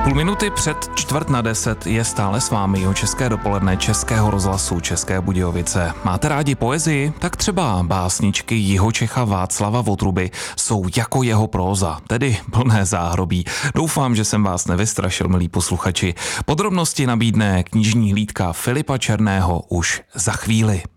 Půl minuty před 9:45 je stále s vámi Jihočeské dopoledne Českého rozhlasu České Budějovice. Máte rádi poezii? Tak třeba básničky Jihočecha Václava Votruby jsou jako jeho próza, tedy plné záhrobí. Doufám, že jsem vás nevystrašil, milí posluchači. Podrobnosti nabídne knižní hlídka Filipa Černého už za chvíli.